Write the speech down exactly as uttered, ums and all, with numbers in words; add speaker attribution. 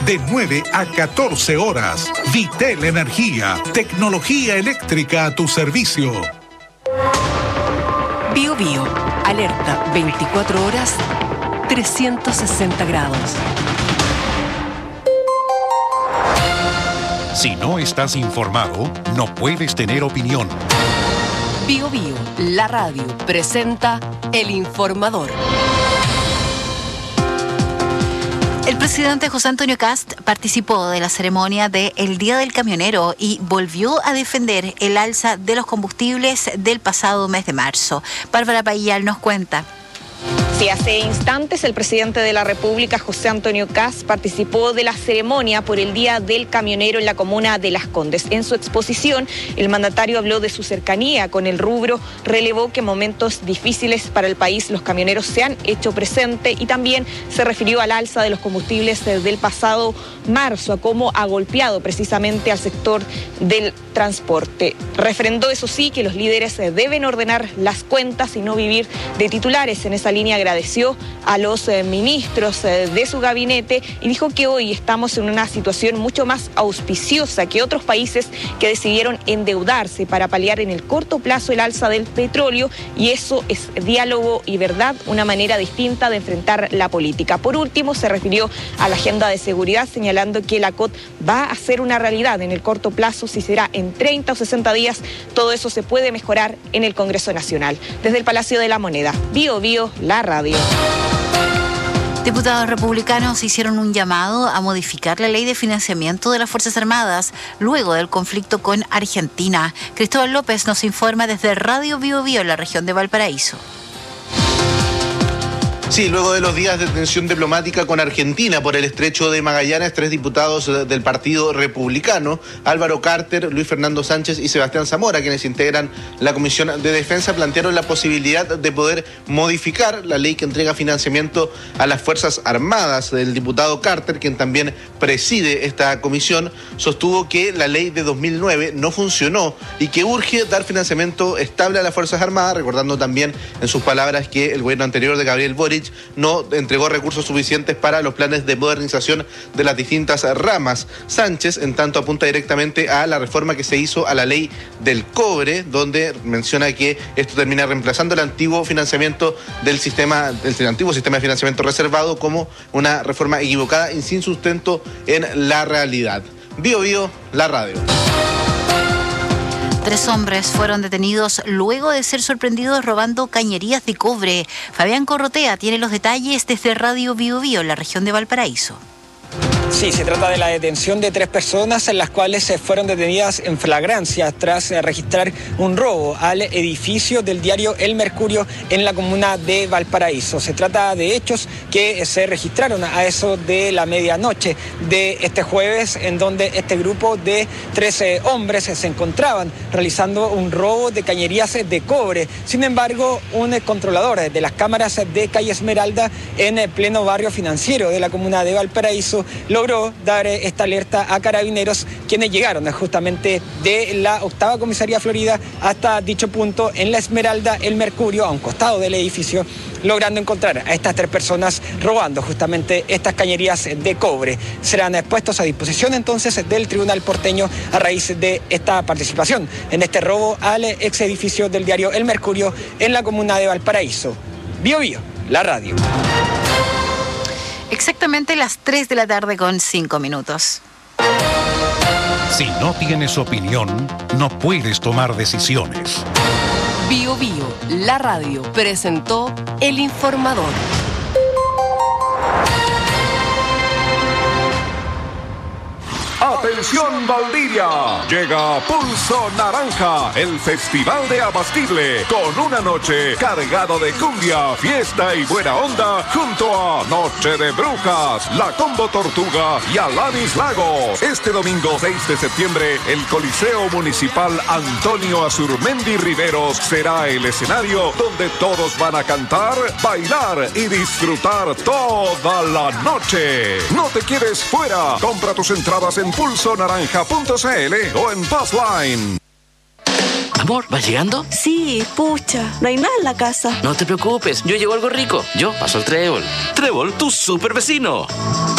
Speaker 1: de nueve a catorce horas. Vitel Energía, tecnología eléctrica a tu servicio.
Speaker 2: Bio Bio, alerta veinticuatro horas, trescientos sesenta grados.
Speaker 3: Si no estás informado, no puedes tener opinión.
Speaker 2: Bio Bio, la radio, presenta El Informador.
Speaker 4: El presidente José Antonio Kast participó de la ceremonia de El Día del Camionero y volvió a defender el alza de los combustibles del pasado mes de marzo. Bárbara Payal nos cuenta.
Speaker 5: Sí, hace instantes el presidente de la República, José Antonio Kast, participó de la ceremonia por el Día del Camionero en la comuna de Las Condes. En su exposición, el mandatario habló de su cercanía con el rubro, relevó que en momentos difíciles para el país los camioneros se han hecho presente y también se refirió al alza de los combustibles del pasado marzo, a cómo ha golpeado precisamente al sector del transporte. Refrendó, eso sí, que los líderes deben ordenar las cuentas y no vivir de titulares. En esa línea agradeció a los eh, ministros eh, de su gabinete y dijo que hoy estamos en una situación mucho más auspiciosa que otros países que decidieron endeudarse para paliar en el corto plazo el alza del petróleo, y eso es diálogo y verdad, una manera distinta de enfrentar la política. Por último, se refirió a la agenda de seguridad, señalando que la C O T va a ser una realidad en el corto plazo. Si será en treinta o sesenta días, todo eso se puede mejorar en el Congreso Nacional. Desde el Palacio de la Moneda, Bio Bio, la radio.
Speaker 4: Diputados republicanos hicieron un llamado a modificar la ley de financiamiento de las Fuerzas Armadas luego del conflicto con Argentina. Cristóbal López nos informa desde Radio Bio Bio en la región de Valparaíso.
Speaker 6: Sí, luego de los días de tensión diplomática con Argentina por el estrecho de Magallanes, tres diputados del Partido Republicano, Álvaro Carter, Luis Fernando Sánchez y Sebastián Zamora, quienes integran la Comisión de Defensa, plantearon la posibilidad de poder modificar la ley que entrega financiamiento a las Fuerzas Armadas. El diputado Carter, quien también preside esta comisión, sostuvo que la ley de dos mil nueve no funcionó y que urge dar financiamiento estable a las Fuerzas Armadas, recordando también en sus palabras que el gobierno anterior de Gabriel Boric no entregó recursos suficientes para los planes de modernización de las distintas ramas. Sánchez, en tanto, apunta directamente a la reforma que se hizo a la ley del cobre, donde menciona que esto termina reemplazando el antiguo financiamiento del sistema, del antiguo sistema de financiamiento reservado, como una reforma equivocada y sin sustento en la realidad. Bio Bio, la radio.
Speaker 4: Tres hombres fueron detenidos luego de ser sorprendidos robando cañerías de cobre. Fabián Corrotea tiene los detalles desde Radio Bio Bio en la región de Valparaíso.
Speaker 7: Sí, se trata de la detención de tres personas en las cuales se fueron detenidas en flagrancia tras registrar un robo al edificio del diario El Mercurio en la comuna de Valparaíso. Se trata de hechos que se registraron a eso de la medianoche de este jueves, en donde este grupo de trece hombres se encontraban realizando un robo de cañerías de cobre. Sin embargo, un controlador de las cámaras de Calle Esmeralda en el pleno barrio financiero de la comuna de Valparaíso logró dar esta alerta a carabineros, quienes llegaron justamente de la octava comisaría Florida hasta dicho punto en la Esmeralda El Mercurio, a un costado del edificio, logrando encontrar a estas tres personas robando justamente estas cañerías de cobre. Serán puestos a disposición entonces del Tribunal Porteño a raíz de esta participación en este robo al ex edificio del diario El Mercurio en la comuna de Valparaíso. Bio Bio, la radio.
Speaker 4: Exactamente las tres de la tarde con cinco minutos.
Speaker 3: Si no tienes opinión, no puedes tomar decisiones.
Speaker 2: Bio Bio, la radio, presentó El Informador.
Speaker 8: ¡Atención Valdivia! Llega Pulso Naranja, el festival de abastible, con una noche cargado de cumbia, fiesta y buena onda, junto a Noche de Brujas, La Combo Tortuga y Alanis Lagos. Este domingo seis de septiembre, el Coliseo Municipal Antonio Azurmendi Riveros será el escenario donde todos van a cantar, bailar y disfrutar toda la noche. No te quedes fuera. Compra tus entradas en pulso naranja punto c l o en Passline.
Speaker 9: Amor, ¿vas llegando?
Speaker 10: Sí, pucha, no hay nada en la casa.
Speaker 9: No te preocupes, yo llevo algo rico. Yo paso el Trébol. Trébol, tu super vecino.